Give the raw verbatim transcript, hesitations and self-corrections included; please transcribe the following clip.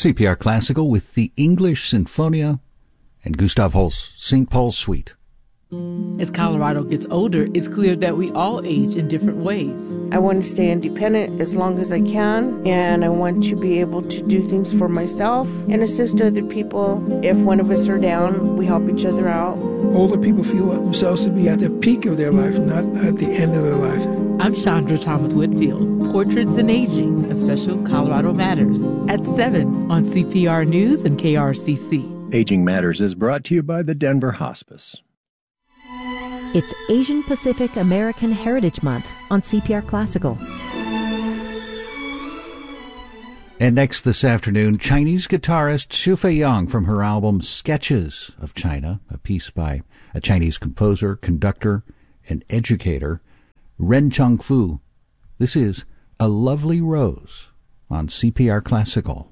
C P R Classical with the English Sinfonia and Gustav Holst's Saint Paul's Suite. As Colorado gets older, it's clear that we all age in different ways. I want to stay independent as long as I can, and I want to be able to do things for myself and assist other people. If one of us are down, we help each other out. Older people feel themselves to be at the peak of their life, not at the end of their life. I'm Chandra Thomas Whitfield. Portraits in Aging, a special Colorado Matters, at seven on C P R News and K R C C. Aging Matters is brought to you by the Denver Hospice. It's Asian Pacific American Heritage Month on C P R Classical. And next this afternoon, Chinese guitarist Xu Feiyang from her album Sketches of China, a piece by a Chinese composer, conductor, and educator, Ren Chong Fu. This is A Lovely Rose on C P R Classical.